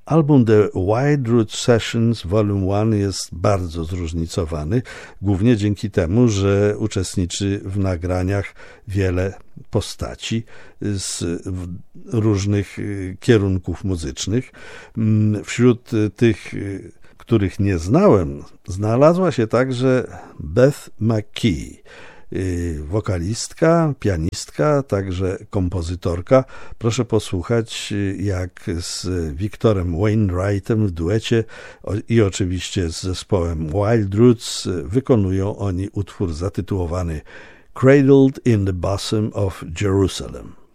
Album The Wild Root Sessions Volume 1 jest bardzo zróżnicowany, głównie dzięki temu, że uczestniczy w nagraniach wiele postaci z różnych kierunków muzycznych. Wśród tych, których nie znałem, znalazła się także Beth McKee, wokalistka, pianistka, także kompozytorka. Proszę posłuchać, jak z Victorem Wainwrightem w duecie i oczywiście z zespołem Wild Roots wykonują oni utwór zatytułowany Cradled in the Bosom of Jerusalem.